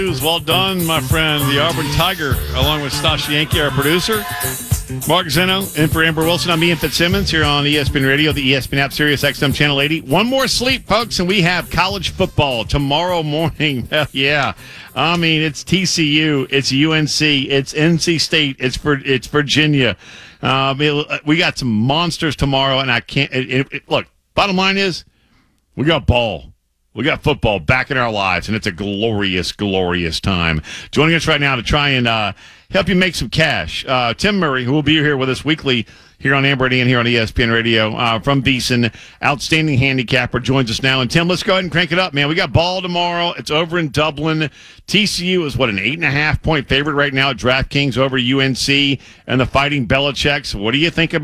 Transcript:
Well done, my friend, the Auburn Tiger, along with Stash Yankee, our producer. Mark Zeno, in for Amber Wilson. I'm Ian Fitzsimmons here on ESPN Radio, the ESPN app, Sirius XM Channel 80. One more sleep, folks, and we have college football tomorrow morning. Hell yeah. I mean, it's TCU, it's UNC, it's NC State, it's Virginia. We got some monsters tomorrow, and I can't look, bottom line is we got ball. We got football back in our lives, and it's a glorious, glorious time. Joining us right now to try and help you make some cash, Tim Murray, who will be here with us weekly here on Amber and Ian here on ESPN Radio from Beeson, outstanding handicapper, joins us now. And, Tim, let's go ahead and crank it up, man. We got ball tomorrow. It's over in Dublin. TCU is, an 8.5-point favorite right now at DraftKings over UNC and the Fighting Belichick's. What do you think about